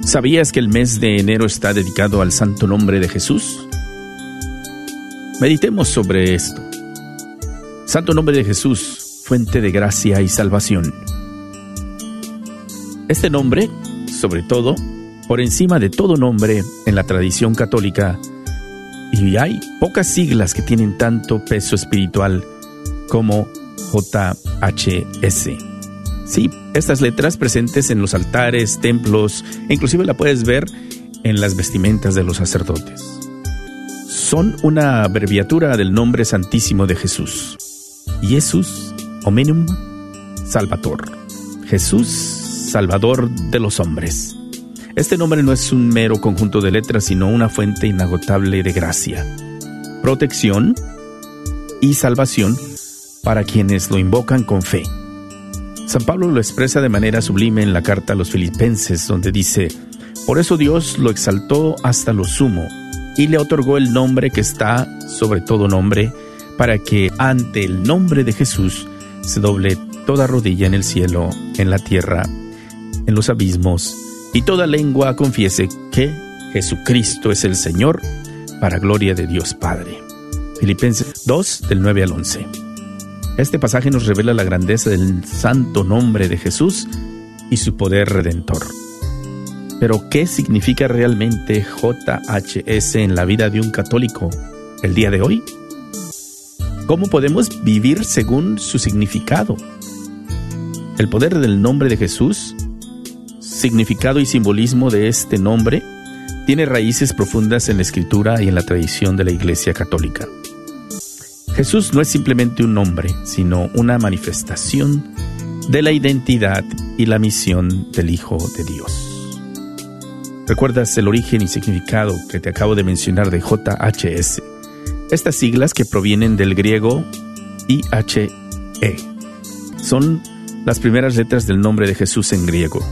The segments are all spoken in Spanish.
¿Sabías que el mes de enero está dedicado al santo nombre de Jesús? Meditemos sobre esto. Santo nombre de Jesús, fuente de gracia y salvación. Este nombre, sobre todo, por encima de todo nombre en la tradición católica, y hay pocas siglas que tienen tanto peso espiritual como JHS. Sí, estas letras presentes en los altares, templos, e inclusive la puedes ver en las vestimentas de los sacerdotes. Son una abreviatura del nombre santísimo de Jesús. Jesús Hominum Salvator. Jesús, Salvador de los hombres. Este nombre no es un mero conjunto de letras, sino una fuente inagotable de gracia, protección y salvación para quienes lo invocan con fe. San Pablo lo expresa de manera sublime en la carta a los Filipenses, donde dice: por eso Dios lo exaltó hasta lo sumo y le otorgó el nombre que está sobre todo nombre, para que ante el nombre de Jesús se doble toda rodilla en el cielo, en la tierra, en los abismos, y toda lengua confiese que Jesucristo es el Señor, para gloria de Dios Padre. Filipenses 2, del 9 al 11. Este pasaje nos revela la grandeza del santo nombre de Jesús y su poder redentor. Pero, ¿qué significa realmente JHS en la vida de un católico el día de hoy? ¿Cómo podemos vivir según su significado? El poder del nombre de Jesús, significado y simbolismo de este nombre, tiene raíces profundas en la Escritura y en la tradición de la Iglesia Católica. Jesús no es simplemente un nombre, sino una manifestación de la identidad y la misión del Hijo de Dios. ¿Recuerdas el origen y significado que te acabo de mencionar de JHS? Estas siglas, que provienen del griego IHE, son las primeras letras del nombre de Jesús en griego,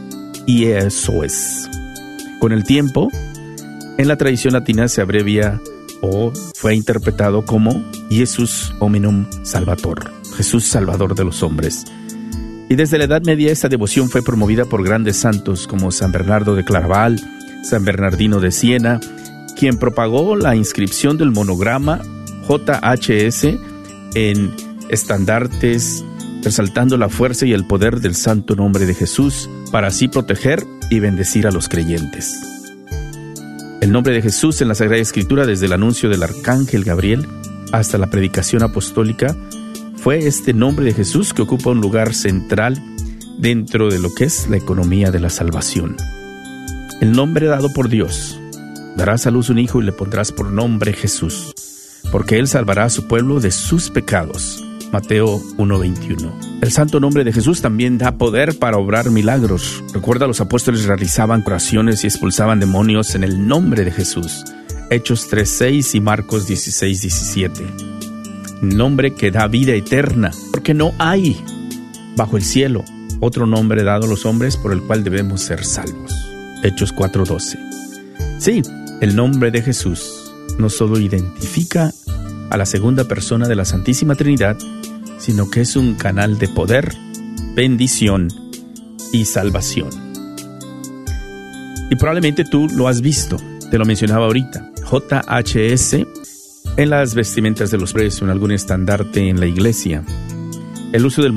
Iesos. Con el tiempo, en la tradición latina se abrevia o fue interpretado como Jesús Hominum Salvator, Jesús Salvador de los hombres. Y desde la Edad Media esta devoción fue promovida por grandes santos como San Bernardo de Claraval, San Bernardino de Siena, quien propagó la inscripción del monograma JHS en estandartes, resaltando la fuerza y el poder del santo nombre de Jesús, para así proteger y bendecir a los creyentes. El nombre de Jesús en la Sagrada Escritura, desde el anuncio del arcángel Gabriel hasta la predicación apostólica, fue este nombre de Jesús que ocupa un lugar central dentro de lo que es la economía de la salvación. El nombre dado por Dios: darás a luz un hijo y le pondrás por nombre Jesús, porque él salvará a su pueblo de sus pecados. Mateo 1:21. El santo nombre de Jesús también da poder para obrar milagros. Recuerda, los apóstoles realizaban curaciones y expulsaban demonios en el nombre de Jesús. Hechos 3:6 y Marcos 16:17. Nombre que da vida eterna, porque no hay bajo el cielo otro nombre dado a los hombres por el cual debemos ser salvos. Hechos 4:12. Sí, el nombre de Jesús no solo identifica a la segunda persona de la Santísima Trinidad, sino que es un canal de poder, bendición y salvación. Y probablemente tú lo has visto, te lo mencionaba ahorita, JHS en las vestimentas de los presos, en algún estandarte en la iglesia. El uso del